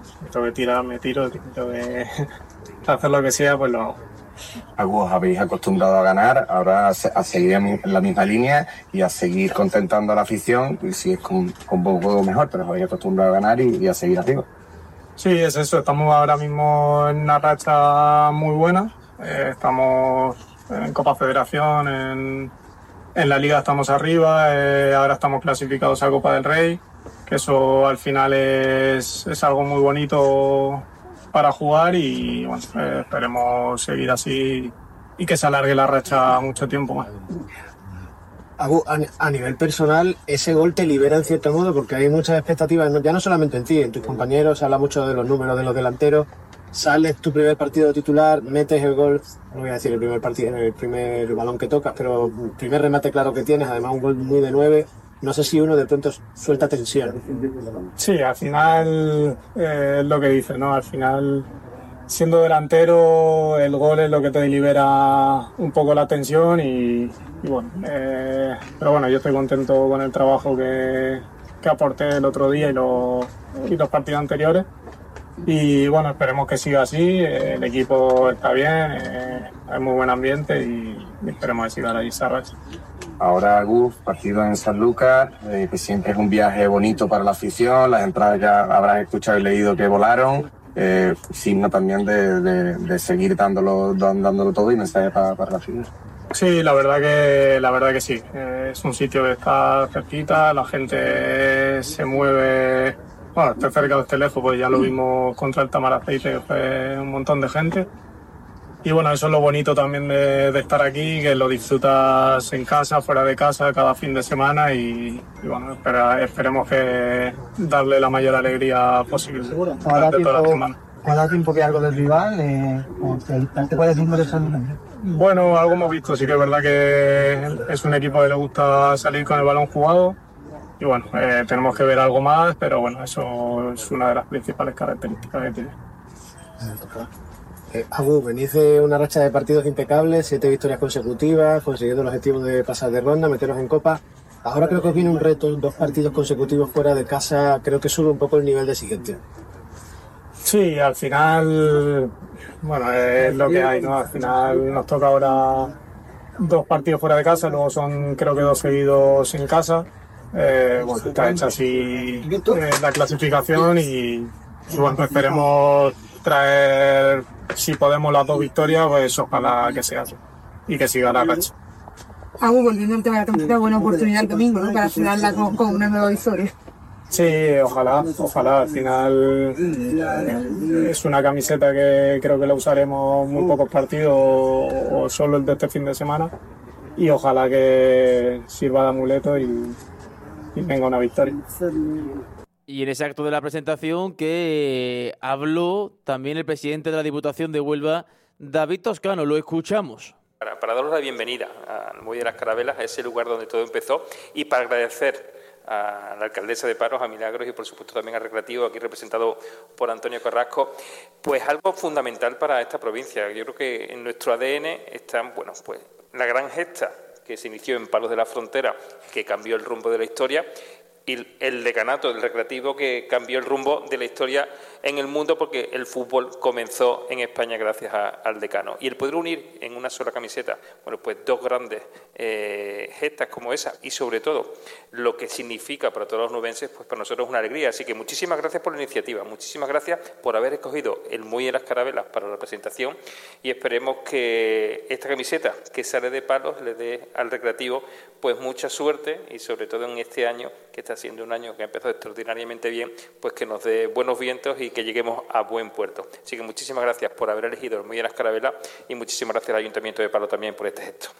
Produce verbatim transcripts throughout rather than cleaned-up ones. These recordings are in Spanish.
si tengo que tirar, me tiro, si tengo que hacer lo que sea, pues lo hago. Algo os habéis acostumbrado a ganar, ahora a, se- a seguir en la misma línea y a seguir contentando a la afición, y si es con, con un juego mejor, pero os habéis acostumbrado a ganar y, y a seguir arriba. Sí, es eso, estamos ahora mismo en una racha muy buena, eh, estamos en Copa Federación, en, en la Liga estamos arriba, eh, ahora estamos clasificados a Copa del Rey, que eso al final es, es algo muy bonito para jugar y bueno, eh, esperemos seguir así y que se alargue la racha mucho tiempo más. Agu, a, a nivel personal, ese gol te libera en cierto modo porque hay muchas expectativas, no- ya no solamente en ti, en tus compañeros, se habla mucho de los números de los delanteros, sales tu primer partido titular, metes el gol, no voy a decir el primer partido, el primer balón que tocas, pero el primer remate claro que tienes, además un gol muy de nueve, no sé si uno de pronto suelta tensión. Sí, al final eh, es lo que dice, ¿no? Al final, siendo delantero, el gol es lo que te libera un poco la tensión y, y bueno, eh, pero bueno, yo estoy contento con el trabajo que, que aporté el otro día y los, y los partidos anteriores. Y bueno, esperemos que siga así, eh, el equipo está bien, eh, hay muy buen ambiente y, y esperemos que siga ahí esa racha. Ahora, Gus, partido en San Lucas, eh, que siempre es un viaje bonito para la afición, las entradas ya habrás escuchado y leído que volaron, eh, signo también de, de, de seguir dándolo, dándolo todo y mensaje para, para la afición. Sí, la verdad que la verdad que sí. Eh, es un sitio que está cerquita, la gente se mueve. Bueno, estoy cerca de este lejos, pues ya lo vimos contra el Tamaraceite, que fue un montón de gente. Y bueno, eso es lo bonito también de, de estar aquí, que lo disfrutas en casa, fuera de casa, cada fin de semana y, y bueno, espera, esperemos que darle la mayor alegría posible durante toda la semana. ¿Cuánto tiempo que algo del rival? Eh, ¿Te, te puedes decir eso? Bueno, algo hemos visto, sí que es verdad que es un equipo que le gusta salir con el balón jugado y bueno, eh, tenemos que ver algo más, pero bueno, eso es una de las principales características que tiene. Eh, Agu, venís de una racha de partidos impecables, siete victorias consecutivas, consiguiendo el objetivo de pasar de ronda, meteros en Copa. Ahora creo que os viene un reto, dos partidos consecutivos fuera de casa, creo que sube un poco el nivel de exigencia. Sí, al final, bueno, es lo que hay, ¿no? Al final nos toca ahora dos partidos fuera de casa, luego son creo que dos seguidos en casa. Eh, bueno, está hecha así eh, la clasificación y, y bueno, esperemos traer, si podemos, las dos victorias, pues ojalá que sea así y que siga la racha. Agu, volviendo al tema de la camiseta, buena oportunidad el domingo, ¿no? Para cerrarla con, con una nueva victoria. Sí, ojalá, ojalá. Al final eh, es una camiseta que creo que la usaremos muy pocos partidos o, o solo el de este fin de semana y ojalá que sirva de amuleto y, y venga una victoria. Y en ese acto de la presentación que habló también el presidente de la Diputación de Huelva, David Toscano. Lo escuchamos. Para, para daros la bienvenida al Muelle de las Carabelas, a ese lugar donde todo empezó, y para agradecer a la alcaldesa de Paros, a Milagros y por supuesto también al Recreativo, aquí representado por Antonio Carrasco, pues algo fundamental para esta provincia. Yo creo que en nuestro A D N está, bueno, pues la gran gesta que se inició en Palos de la Frontera, que cambió el rumbo de la historia, y el decanato, el Recreativo, que cambió el rumbo de la historia en el mundo porque el fútbol comenzó en España gracias a, al decano. Y el poder unir en una sola camiseta, bueno, pues dos grandes eh, gestas como esa y sobre todo lo que significa para todos los nubenses, pues para nosotros es una alegría. Así que muchísimas gracias por la iniciativa, muchísimas gracias por haber escogido el Muelle de las Carabelas para la presentación y esperemos que esta camiseta que sale de Palos le dé al Recreativo pues mucha suerte y sobre todo en este año que está siendo un año que ha empezado extraordinariamente bien, pues que nos dé buenos vientos y que lleguemos a buen puerto. Así que muchísimas gracias por haber elegido el Muelle de las Carabelas y muchísimas gracias al Ayuntamiento de Palos también por este gesto.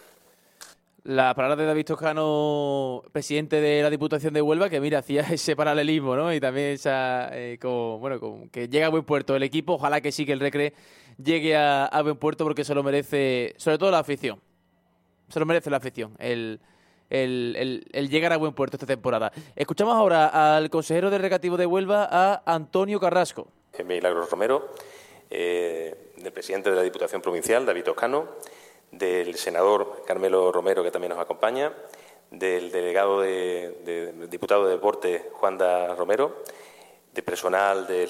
La palabra de David Toscano, presidente de la Diputación de Huelva, que mira, hacía ese paralelismo, ¿no? Y también esa, eh, como, bueno, como que llega a buen puerto el equipo. Ojalá que sí que el Recre llegue a, a buen puerto porque se lo merece, sobre todo la afición. Se lo merece la afición, el, el, el, el llegar a buen puerto esta temporada. Escuchamos ahora al consejero del Recreativo de Huelva, a Antonio Carrasco. Milagros Romero, eh, del presidente de la Diputación Provincial, David Toscano, del senador Carmelo Romero, que también nos acompaña, del delegado de, de, del diputado de Deporte, Juanda Romero, de personal del